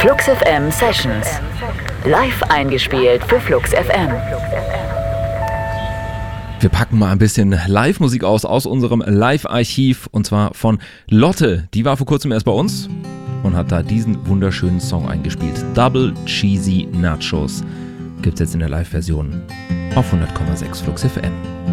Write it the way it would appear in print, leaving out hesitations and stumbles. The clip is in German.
Flux FM Sessions. Live eingespielt für Flux FM. Wir packen mal ein bisschen Live-Musik aus unserem Live-Archiv, und zwar von Lotte. Die war vor kurzem erst bei uns und hat da diesen wunderschönen Song eingespielt. Double Cheesy Nachos gibt's jetzt in der Live-Version auf 100,6 Flux FM.